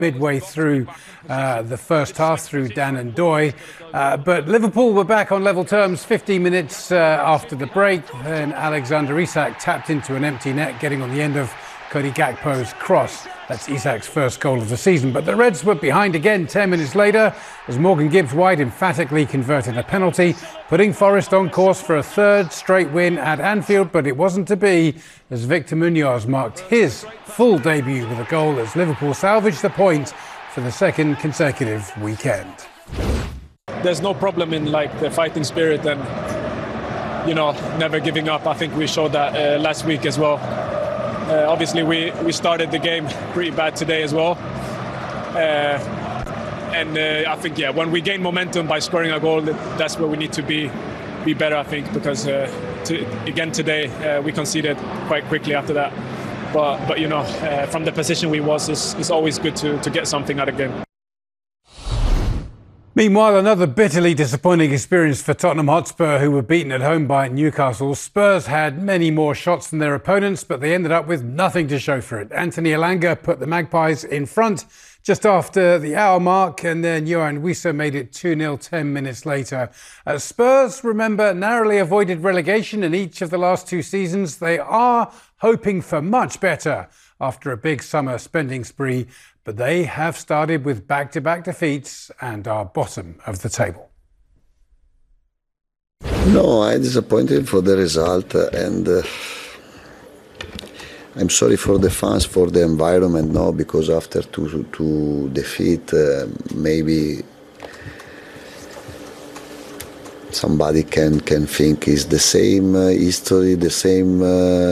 midway through the first half through Dan and Doy. But Liverpool were back on level terms 15 minutes after the break. Then Alexander Isak tapped into an empty net, getting on the end of Cody Gakpo's cross. That's Isak's first goal of the season. But the Reds were behind again 10 minutes later as Morgan Gibbs-White emphatically converted a penalty, putting Forest on course for a third straight win at Anfield. But it wasn't to be, as Victor Munoz marked his full debut with a goal as Liverpool salvaged the point for the second consecutive weekend. There's no problem in the fighting spirit and, never giving up. I think we showed that last week as well. Obviously, we started the game pretty bad today as well. I think, when we gain momentum by scoring a goal, that's where we need to be better, I think, because again today we conceded quite quickly after that. But from the position we was, it's always good to get something out of the game. Meanwhile, another bitterly disappointing experience for Tottenham Hotspur, who were beaten at home by Newcastle. Spurs had many more shots than their opponents, but they ended up with nothing to show for it. Anthony Elanga put the Magpies in front just after the hour mark, and then Yohan Wissa made it 2-0 10 minutes later. Spurs, remember, narrowly avoided relegation in each of the last two seasons. They are hoping for much better after a big summer spending spree, but they have started with back-to-back defeats and are bottom of the table. No, I'm disappointed for the result, and I'm sorry for the fans, for the environment, no, because after two defeat, maybe somebody can think it's the same history, the same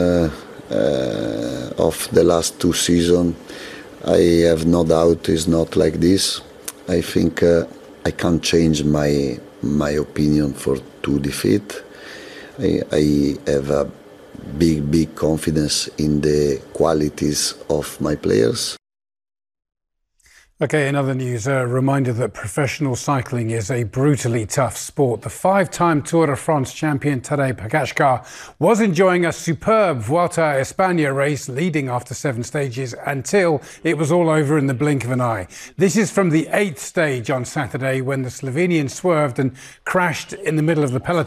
of the last two seasons. I have no doubt it's not like this. I think I can't change my opinion for two defeat. I have a big confidence in the qualities of my players. OK, in other news, a reminder that professional cycling is a brutally tough sport. The five-time Tour de France champion Tadej Pogačar was enjoying a superb Vuelta a España race, leading after 7 stages until it was all over in the blink of an eye. This is from the 8th stage on Saturday when the Slovenian swerved and crashed in the middle of the peloton.